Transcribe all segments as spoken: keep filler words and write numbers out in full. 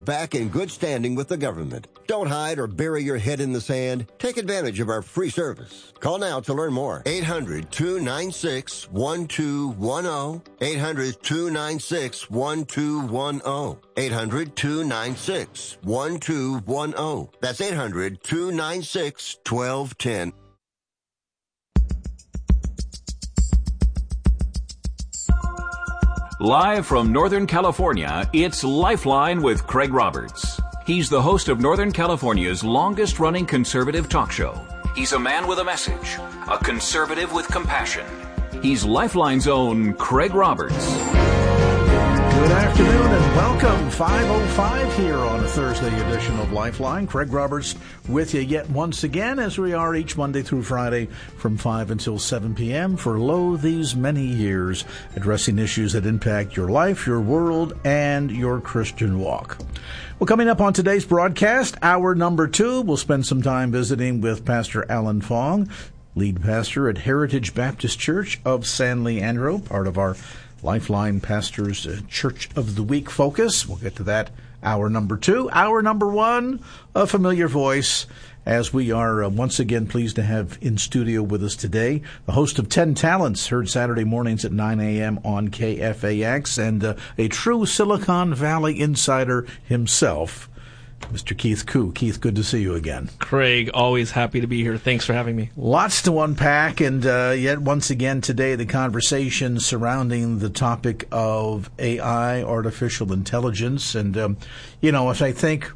Back in good standing with the government. Don't hide or bury your head in the sand. Take advantage of our free service. Call now to learn more. eight hundred, two nine six, one two one zero. eight hundred, two nine six, one two one zero. eight hundred, two nine six, one two one zero. That's eight hundred, two nine six, one two one zero. Live from Northern California, it's Lifeline with Craig Roberts. He's the host of Northern California's longest-running conservative talk show. He's a man with a message, a conservative with compassion. He's Lifeline's own Craig Roberts. Good afternoon and welcome. five oh five here on a Thursday edition of Lifeline. Craig Roberts with you yet once again, as we are each Monday through Friday from five until seven p.m. for lo these many years, addressing issues that impact your life, your world, and your Christian walk. Well, coming up on today's broadcast, hour number two, we'll spend some time visiting with Pastor Alan Fong, lead pastor at Heritage Baptist Church of San Leandro, part of our Lifeline Pastors uh, Church of the Week focus. We'll get to that hour number two. Hour number one, a familiar voice, as we are uh, once again pleased to have in studio with us today the host of ten Talents, heard Saturday mornings at nine a.m. on K F A X, and uh, a true Silicon Valley insider himself, Mister Keith Koo. Keith, good to see you again. Craig, always happy to be here. Thanks for having me. Lots to unpack, and uh, yet once again today the conversation surrounding the topic of A I, artificial intelligence. And, um, you know, as I think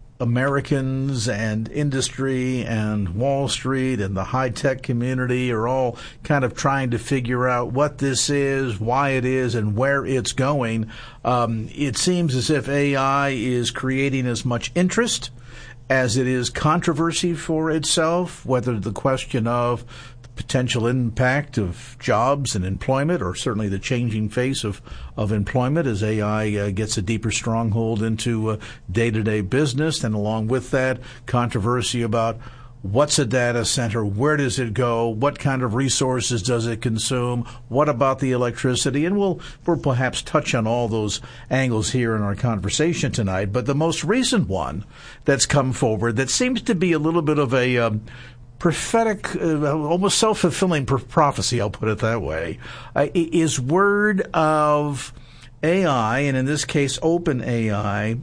Americans and industry and Wall Street and the high-tech community are all kind of trying to figure out what this is, why it is, and where it's going, um, it seems as if A I is creating as much interest as it is controversy for itself, whether the question of potential impact of jobs and employment, or certainly the changing face of, of employment as A I uh, gets a deeper stronghold into uh, day-to-day business, and along with that, controversy about what's a data center, where does it go, what kind of resources does it consume, what about the electricity, and we'll, we'll perhaps touch on all those angles here in our conversation tonight. But the most recent one that's come forward that seems to be a little bit of a um, prophetic, uh, almost self-fulfilling prophecy, I'll put it that way, uh, is word of A I, and in this case OpenAI,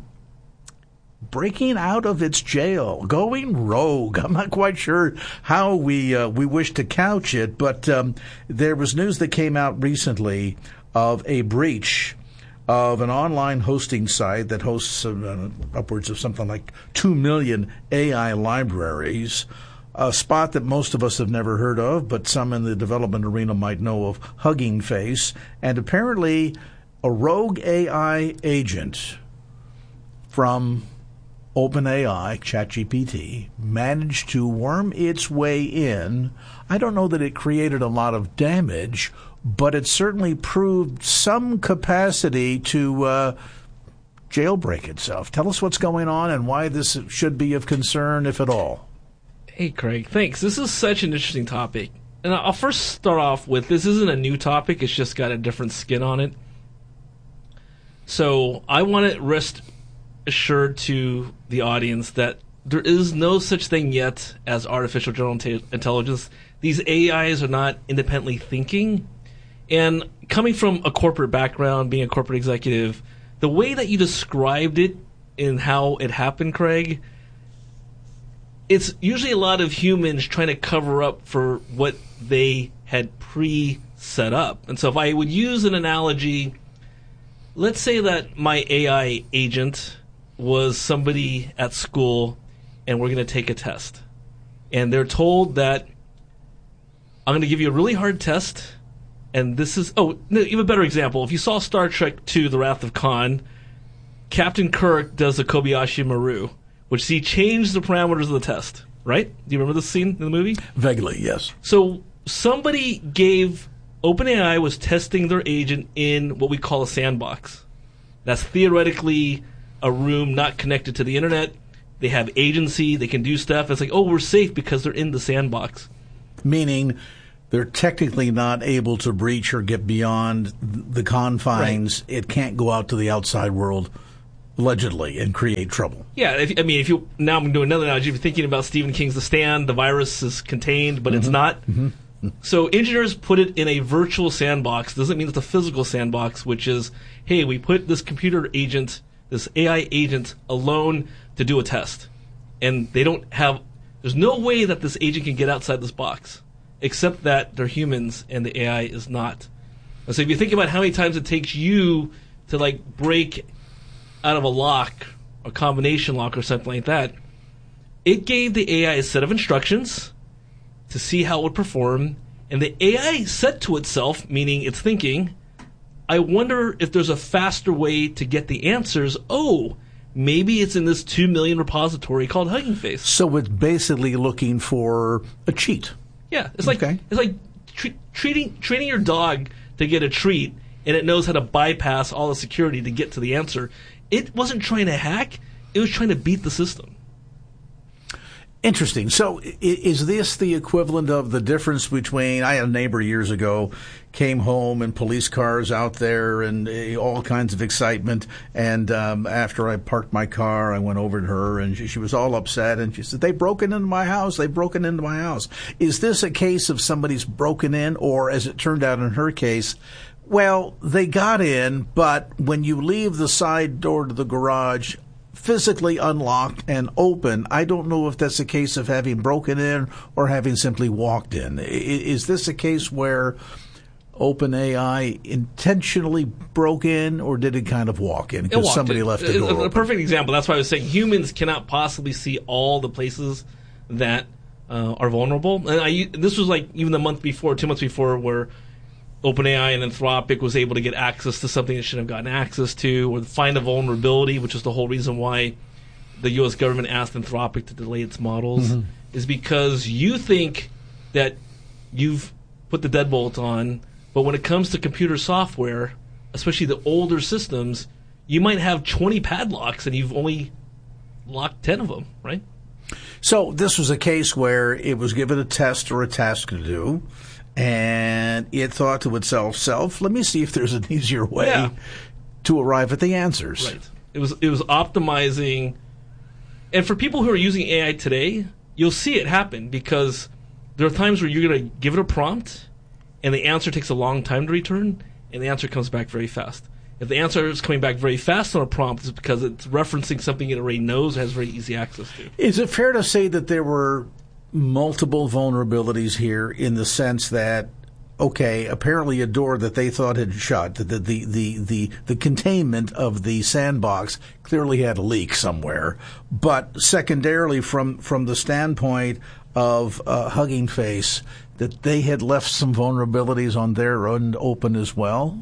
breaking out of its jail, going rogue. I'm not quite sure how we uh, we wish to couch it, but um, there was news that came out recently of a breach of an online hosting site that hosts uh, upwards of something like two million A I libraries. A spot that most of us have never heard of, but some in the development arena might know of, Hugging Face. And apparently a rogue A I agent from OpenAI, ChatGPT, managed to worm its way in. I don't know that it created a lot of damage, but it certainly proved some capacity to uh, jailbreak itself. Tell us what's going on and why this should be of concern, if at all. Hey, Craig, thanks. This is such an interesting topic. And I'll first start off with, this isn't a new topic, it's just got a different skin on it. So I want to rest assured to the audience that there is no such thing yet as artificial general intelligence. These A Is are not independently thinking. And coming from a corporate background, being a corporate executive, the way that you described it in how it happened, Craig, it's usually a lot of humans trying to cover up for what they had pre-set up. And so if I would use an analogy, let's say that my A I agent was somebody at school and we're going to take a test. And they're told that I'm going to give you a really hard test. And this is, oh, no, even a better example. If you saw Star Trek two, The Wrath of Khan, Captain Kirk does the Kobayashi Maru, which he changed the parameters of the test, right? Do you remember this scene in the movie? Vaguely, yes. So somebody gave, OpenAI was testing their agent in what we call a sandbox. That's theoretically a room not connected to the internet. They have agency, they can do stuff. It's like, oh, we're safe because they're in the sandbox. Meaning they're technically not able to breach or get beyond the confines. Right. It can't go out to the outside world. allegedly, and create trouble. Yeah, if, I mean, if you now I'm doing another analogy. If you're thinking about Stephen King's The Stand, the virus is contained, but mm-hmm. it's not. Mm-hmm. So engineers put it in a virtual sandbox. Doesn't mean it's a physical sandbox, which is, hey, we put this computer agent, this A I agent, alone to do a test. And they don't have, there's no way that this agent can get outside this box, except that they're humans and the A I is not. And so if you think about how many times it takes you to like break out of a lock, a combination lock or something like that, it gave the A I a set of instructions to see how it would perform, and the A I said to itself, meaning it's thinking, I wonder if there's a faster way to get the answers. Oh, maybe it's in this two million repository called Hugging Face. So it's basically looking for a cheat. Yeah, it's like okay. it's like tre- treating training your dog to get a treat, and it knows how to bypass all the security to get to the answer. It wasn't trying to hack; it was trying to beat the system. Interesting. So is this the equivalent of the difference between, I had a neighbor years ago, came home and police cars out there and uh, all kinds of excitement. And um, after I parked my car, I went over to her and she, she was all upset. And she said, they've broken into my house. They've broken into my house. Is this a case of somebody's broken in, or as it turned out in her case, well, they got in, but when you leave the side door to the garage physically unlocked and open, I don't know if that's a case of having broken in or having simply walked in. Is this a case where OpenAI intentionally broke in, or did it kind of walk in because somebody in. left the door a, open? A perfect example. That's why I was saying humans cannot possibly see all the places that uh, are vulnerable. And I, this was like even the month before, two months before, where OpenAI and Anthropic was able to get access to something it shouldn't have gotten access to, or find a vulnerability, which is the whole reason why the U S government asked Anthropic to delay its models, mm-hmm. is because you think that you've put the deadbolt on, but when it comes to computer software, especially the older systems, you might have twenty padlocks and you've only locked ten of them, right? So this was a case where it was given a test or a task to do, and it thought to itself, self, let me see if there's an easier way yeah. to arrive at the answers. Right. It was it was optimizing. And for people who are using A I today, you'll see it happen, because there are times where you're going to give it a prompt and the answer takes a long time to return, and the answer comes back very fast. If the answer is coming back very fast on a prompt, it's because it's referencing something it already knows, has very easy access to. Is it fair to say that there were multiple vulnerabilities here, in the sense that, okay, apparently a door that they thought had shut, the the the the, the containment of the sandbox clearly had a leak somewhere, but secondarily, from from the standpoint of uh, Hugging Face, that they had left some vulnerabilities on their own open as well?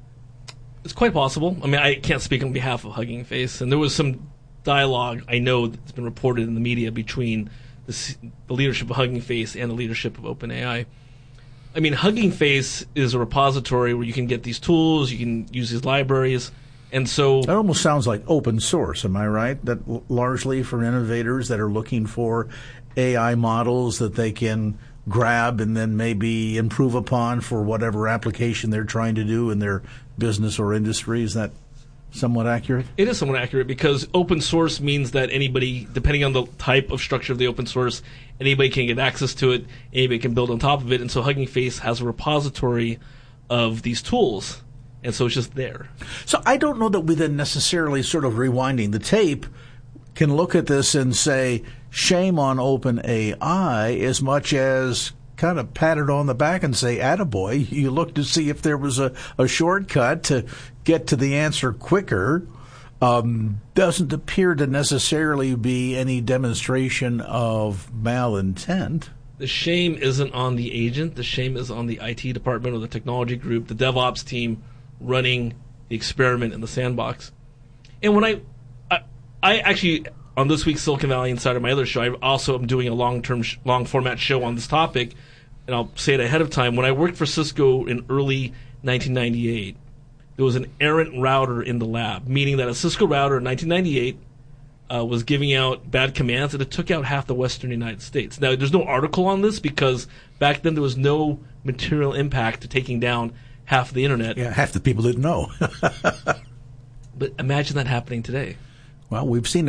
It's quite possible. I mean, I can't speak on behalf of Hugging Face, and there was some dialogue I know that's been reported in the media between the, the leadership of Hugging Face and the leadership of OpenAI. I mean, Hugging Face is a repository where you can get these tools, you can use these libraries, and so... That almost sounds like open source, am I right? That l- largely for innovators that are looking for A I models that they can grab and then maybe improve upon for whatever application they're trying to do in their business or industry. Is that somewhat accurate? It is somewhat accurate, because open source means that anybody, depending on the type of structure of the open source, anybody can get access to it, anybody can build on top of it, and so Hugging Face has a repository of these tools, and so it's just there. So I don't know that we then necessarily, sort of rewinding the tape, can look at this and say, shame on OpenAI, as much as kind of pat it on the back and say, attaboy, you look to see if there was a, a shortcut to get to the answer quicker. Um, doesn't appear to necessarily be any demonstration of malintent. The shame isn't on the agent. The shame is on the I T department or the technology group, the DevOps team running the experiment in the sandbox. And when I, I, I actually, on this week's Silicon Valley Insider, my other show, I also am doing a long-term, sh- long-format show on this topic, and I'll say it ahead of time. When I worked for Cisco in early nineteen ninety-eight, there was an errant router in the lab, meaning that a Cisco router in nineteen ninety-eight uh, was giving out bad commands, and it took out half the western United States. Now, there's no article on this, because back then there was no material impact to taking down half of the internet. Yeah, half the people didn't know. But imagine that happening today. Well, we've seen